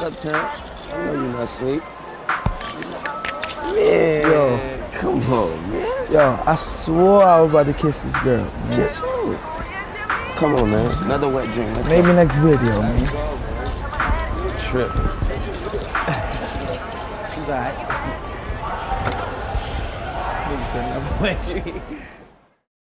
Uptown. I know you're not asleep. Man, yo, come on, man. Yo, I swore I was about to kiss this girl, man. Kiss who? Come on, man. Another wet dream. Let's Maybe go. next video, man. Trip. She's alright. This nigga said another wet dream.